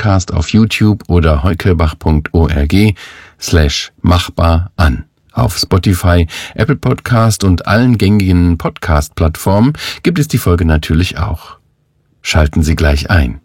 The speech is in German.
Podcast auf YouTube oder heukebach.org/machbar an. Auf Spotify, Apple Podcast und allen gängigen Podcast-Plattformen gibt es die Folge natürlich auch. Schalten Sie gleich ein.